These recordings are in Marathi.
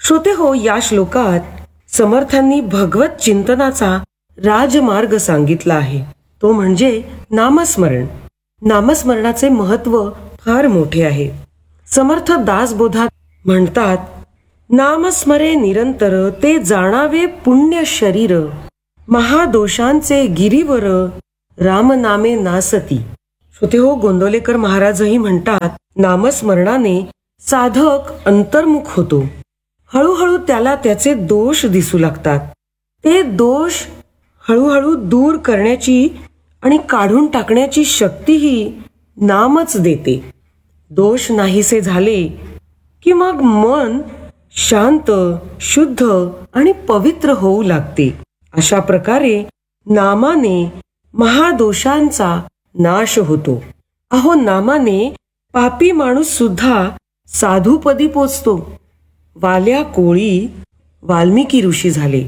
श्रोते हो, या श्लोकात समर्थांनी भगवत चिंतनाचा राजमार्ग सांगितला आहे. तो म्हणजे नामस्मरण. नामस्मरणाचे महत्व फार मोठे आहे. समर्थ दासबोधात म्हणतात, नामस्मरे निरंतर ते जाणावे पुण्य शरीर, महादोषांचे गिरीवर रामनामे नासती. श्रोते हो, गोंदवलेकर महाराजही म्हणतात, नामस्मरणाने साधक अंतर्मुख होतो. हळूहळू त्याला त्याचे दोष दिसू लागतात. ते दोष हळूहळू दूर करण्याची आणि काढून टाकण्याची शक्तीही नामच देते. दोष नाहीसे झाले की मग मन शांत, शुद्ध आणि पवित्र होऊ लागते. अशा प्रकारे नामाने महादोषांचा नाश होतो. अहो, नामाने पापी माणूस सुद्धा साधुपदी पोचतो. वाल्या कोळी वाल्मिकी ऋषी झाले.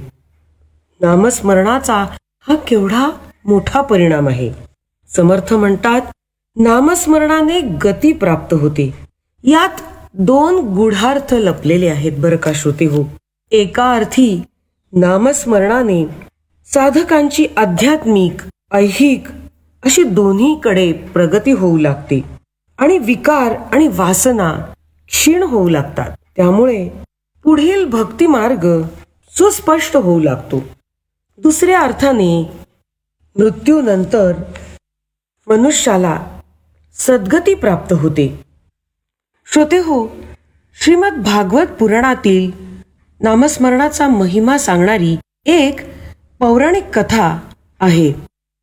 नामस्मरणाचा हा केवढा मोठा परिणाम आहे. समर्थ म्हणतात, नामस्मरणाने गती प्राप्त होते. यात दोन गूढार्थ लपलेले आहेत बरं का श्रोते हो. एका अर्थी नामस्मरणाने साधकांची आध्यात्मिक, ऐहिक अशी दोन्हीकडे प्रगती होऊ लागते आणि विकार आणि वासना क्षीण होऊ लागतात. त्यामुळे पुढील भक्ती मार्ग सुस्पष्ट होऊ लागतो. दुसऱ्या अर्थाने मृत्यूनंतर मनुष्याला सद्गती प्राप्त होते. श्रोते हो, श्रीमद भागवत पुराणातील नामस्मरणाचा महिमा सांगणारी एक पौराणिक कथा आहे.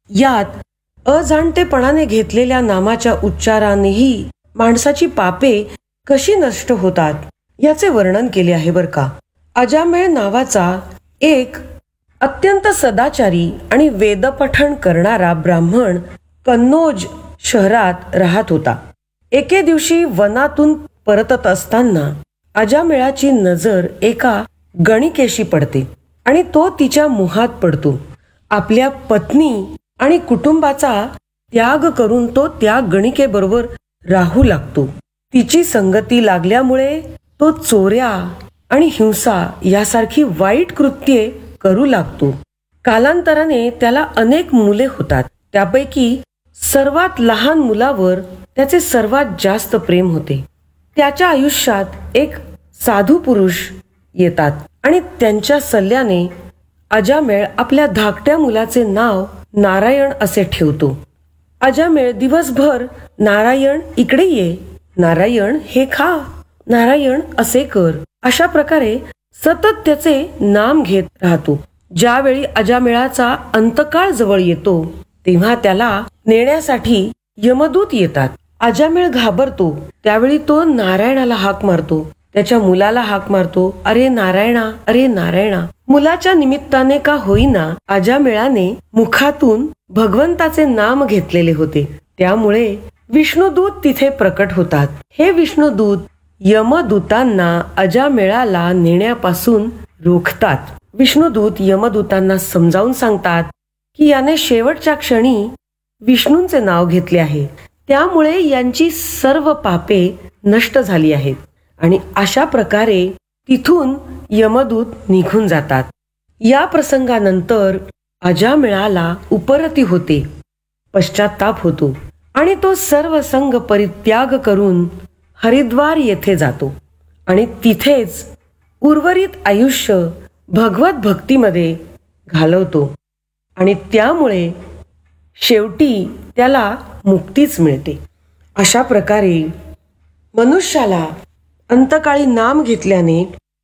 यात अजाणतेपणाने घेतलेल्या नामाच्या उच्चारानेही माणसाची पापे कशी नष्ट होतात याचे वर्णन केले आहे बरं का. अजामेळ नावाचा एक अत्यंत सदाचारी आणि वेदपठण करणारा ब्राह्मण कन्नौज शहरात राहत होता. एके दिवशी वनातून परतत असताना अजामेळाची नजर एका गणिकेशी पडते आणि तो तिच्या मोहात पडतो. आपल्या पत्नी आणि कुटुंबाचा त्याग करून तो त्या गणिकेबरोबर राहू लागतो. तिची संगती लागल्यामुळे तो चोऱ्या आणि हिंसा यासारखी वाईट कृत्ये करू लागतो. कालांतराने त्याला अनेक मुले होतात. त्यापैकी सर्वात लहान मुलावर त्याचे सर्वात जास्त प्रेम होते. त्याच्या आयुष्यात एक साधू पुरुष येतात आणि त्यांच्या सल्ल्याने अजामेळ आपल्या धाकट्या मुलाचे नाव नारायण असे ठेवतो. अजामेळ दिवसभर नारायण इकडे ये, नारायण हे खा, नारायण असे कर, अशा प्रकारे सतत त्याचे नाम घेत राहतो. ज्यावेळी अजामेळाचा अंतकाळ जवळ येतो तेव्हा त्याला नेण्यासाठी यमदूत येतात. अजामेळ घाबरतो. त्यावेळी तो नारायणाला हाक मारतो, त्याच्या मुलाला हाक मारतो, अरे नारायणा, अरे नारायणा. मुलाच्या निमित्ताने का होईना अजामेळाने मुखातून भगवंताचे नाम घेतलेले होते. त्यामुळे विष्णुदूत तिथे प्रकट होतात. हे विष्णुदूत यमदूतांना अजामेळाला नेण्यापासून रोखतात. विष्णुदूत यमदूतांना समजावून सांगतात की याने शेवटच्या क्षणी विष्णूंचे नाव घेतले आहे, त्यामुळे यांची सर्व पापे नष्ट झाली आहेत. आणि अशा प्रकारे तिथून यमदूत निघून जातात. या प्रसंगानंतर अजामेळाला उपरती होते, पश्चाताप होतो आणि तो सर्व संग परित्याग करून हरिद्वार येथे जातो आणि तिथेच उर्वरित आयुष्य भगवत भक्तीमध्ये घालवतो आणि त्यामुळे शेवटी त्याला मुक्तीच मिळते. अशा प्रकारे मनुष्याला अंतकाळी नाम घेतल्याने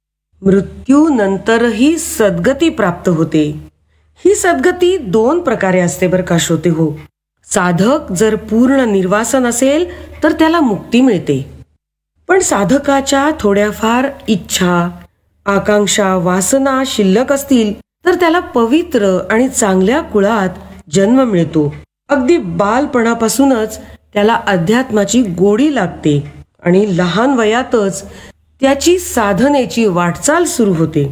मृत्यूनंतरही सद्गती प्राप्त होते. ही सद्गती दोन प्रकारे असते बरं का श्रोते हो. साधक जर पूर्ण निर्वासन असेल तर त्याला मुक्ती मिळते, पण साधकाच्या थोड्याफार इच्छा, आकांक्षा, वासना शिल्लक असतील तर त्याला पवित्र आणि चांगल्या कुळात जन्म मिळतो. अगदी बालपणापासूनच त्याला अध्यात्माची गोडी लागते आणि लहान वयातच त्याची साधनेची वाटचाल सुरू होते.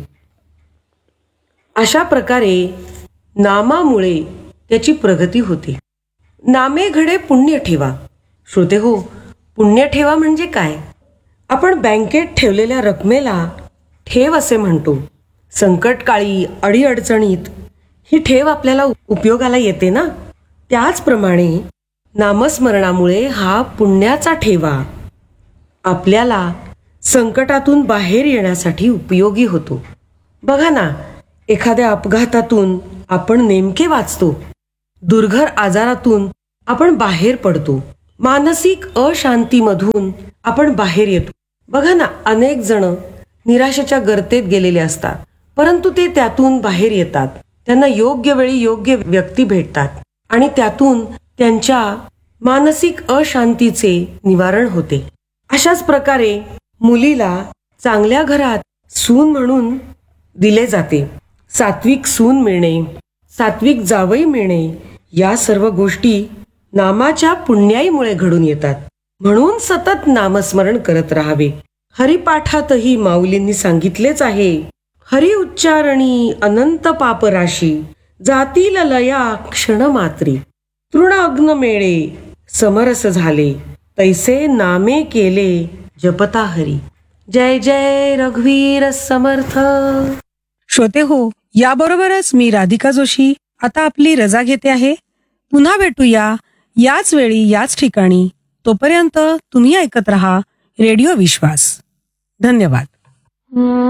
अशा प्रकारे नामामुळे त्याची प्रगती होते. नामे घडे पुण्य ठेवा. श्रोते हो, पुण्य ठेवा म्हणजे काय? आपण बँकेत ठेवलेल्या रकमेला ठेव असे म्हणतो. संकटकाळी अडीअडचणीत ही ठेव आपल्याला उपयोगाला येते ना. त्याचप्रमाणे नामस्मरणामुळे हा पुण्याचा ठेवा आपल्याला संकटातून बाहेर येण्यासाठी उपयोगी होतो. बघा ना, एखाद्या अपघातातून आपण नेमके वाचतो, दुर्धर आजारातून आपण बाहेर पडतो, मानसिक अशांतीमधून आपण बाहेर येतो. बघा ना, अनेक जण निराशेच्या गर्तेत गेलेले असतात, परंतु ते त्यातून बाहेर येतात. त्यांना योग्य वेळी योग्य व्यक्ती भेटतात आणि त्यातून त्यांच्या मानसिक अशांतीचे निवारण होते. अशाच प्रकारे मुलीला चांगल्या घरात सून म्हणून दिले जाते. सात्विक सून मिळणे, सात्विक जावई मिळणे, या सर्व गोष्टी नामाच्या पुण्याईमुळे घडून येतात. म्हणून सतत नामस्मरण करत राहावे. हरिपाठातही माऊलींनी सांगितलेच आहे, हरि उच्चारणी अनंत पापराशी, जातील लया क्षणमात्री, तृण अग्न मेळे समरस झाले, तैसे नामे केले जपता हरी. जय जय रघुवीर समर्थ. श्रोते हो, याबरोबरच मी राधिका जोशी आता आपली रजा घेते आहे. पुन्हा भेटूया याच वेळी याच ठिकाणी. तोपर्यंत तुम्ही ऐकत रहा रेडिओ विश्वास. धन्यवाद.